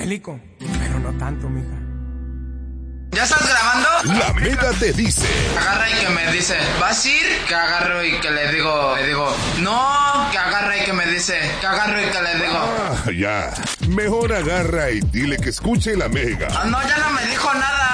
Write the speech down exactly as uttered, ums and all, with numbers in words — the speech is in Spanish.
bélico, pero no tanto, mija. ¿Ya estás grabando? La Mega te dice. Agarra y que me dice, ¿vas a ir? Que agarro y que le digo, le digo, no, que agarra y que me dice, que agarro y que le digo. Ah, ya. Mejor agarra y dile que escuche la Mega. Ah, no, ya no me dijo nada.